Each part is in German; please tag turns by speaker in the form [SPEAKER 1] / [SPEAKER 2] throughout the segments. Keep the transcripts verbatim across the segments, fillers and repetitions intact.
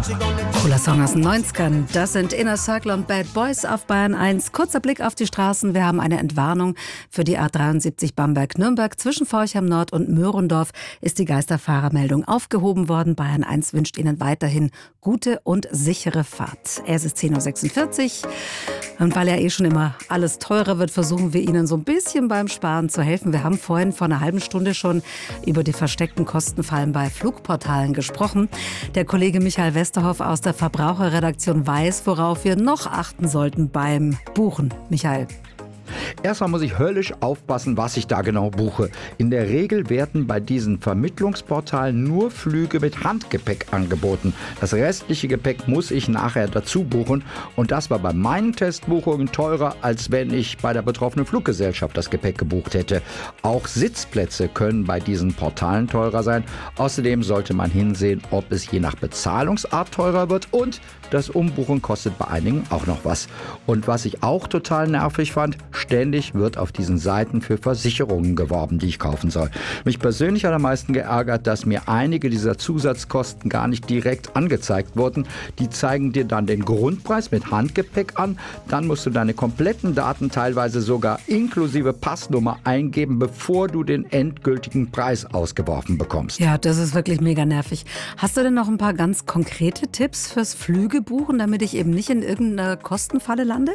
[SPEAKER 1] Cooler Song aus den neunzigern. Das sind Inner Circle und Bad Boys auf Bayern eins. Kurzer Blick auf die Straßen. Wir haben eine Entwarnung für die A dreiundsiebzig Bamberg-Nürnberg. Zwischen Forchheim Nord und Möhrendorf ist die Geisterfahrermeldung aufgehoben worden. Bayern eins wünscht Ihnen weiterhin gute und sichere Fahrt. Es ist zehn Uhr sechsundvierzig. Und weil ja eh schon immer alles teurer wird, versuchen wir Ihnen so ein bisschen beim Sparen zu helfen. Wir haben vorhin vor einer halben Stunde schon über die versteckten Kostenfallen bei Flugportalen gesprochen. Der Kollege Michael Westerhoff aus der Verbraucherredaktion weiß, worauf wir noch achten sollten beim Buchen. Michael.
[SPEAKER 2] Erstmal muss ich höllisch aufpassen, was ich da genau buche. In der Regel werden bei diesen Vermittlungsportalen nur Flüge mit Handgepäck angeboten. Das restliche Gepäck muss ich nachher dazu buchen. Und das war bei meinen Testbuchungen teurer, als wenn ich bei der betroffenen Fluggesellschaft das Gepäck gebucht hätte. Auch Sitzplätze können bei diesen Portalen teurer sein. Außerdem sollte man hinsehen, ob es je nach Bezahlungsart teurer wird. Und das Umbuchen kostet bei einigen auch noch was. Und was ich auch total nervig fand, ständig wird auf diesen Seiten für Versicherungen geworben, die ich kaufen soll. Mich persönlich hat am meisten geärgert, dass mir einige dieser Zusatzkosten gar nicht direkt angezeigt wurden. Die zeigen dir dann den Grundpreis mit Handgepäck an. Dann musst du deine kompletten Daten, teilweise sogar inklusive Passnummer, eingeben, bevor du den endgültigen Preis ausgeworfen bekommst.
[SPEAKER 1] Ja, das ist wirklich mega nervig. Hast du denn noch ein paar ganz konkrete Tipps fürs Flügebuchen, damit ich eben nicht in irgendeiner Kostenfalle lande?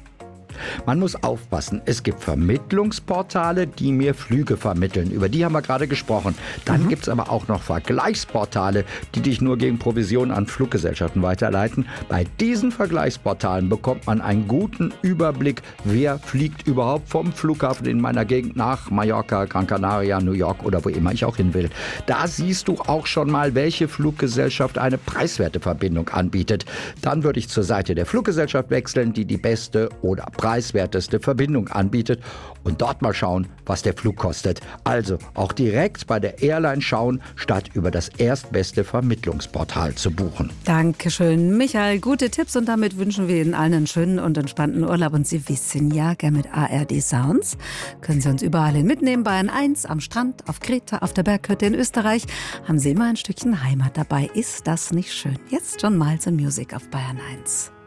[SPEAKER 2] Man muss aufpassen. Es gibt Vermittlungsportale, die mir Flüge vermitteln. Über die haben wir gerade gesprochen. Dann mhm. gibt es aber auch noch Vergleichsportale, die dich nur gegen Provision an Fluggesellschaften weiterleiten. Bei diesen Vergleichsportalen bekommt man einen guten Überblick, wer fliegt überhaupt vom Flughafen in meiner Gegend nach Mallorca, Gran Canaria, New York oder wo immer ich auch hin will. Da siehst du auch schon mal, welche Fluggesellschaft eine preiswerte Verbindung anbietet. Dann würde ich zur Seite der Fluggesellschaft wechseln, die die beste oder preiswerteste Verbindung anbietet und dort mal schauen, was der Flug kostet. Also auch direkt bei der Airline schauen, statt über das erstbeste Vermittlungsportal zu buchen.
[SPEAKER 1] Dankeschön, Michael. Gute Tipps und damit wünschen wir Ihnen allen einen schönen und entspannten Urlaub. Und Sie wissen ja, gern mit A R D Sounds können Sie uns überall hin mitnehmen. Bayern eins, am Strand, auf Kreta, auf der Berghütte in Österreich. Haben Sie immer ein Stückchen Heimat dabei. Ist das nicht schön? Jetzt John Miles and Music auf Bayern eins.